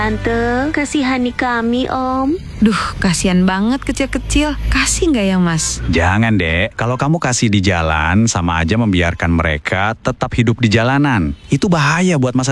Tante, kasihani kami, Om. Duh, kasihan banget kecil-kecil. Kasih nggak ya, Mas? Jangan, Dek. Kalau kamu kasih di jalan, sama aja membiarkan mereka tetap hidup di jalanan. Itu bahaya buat masa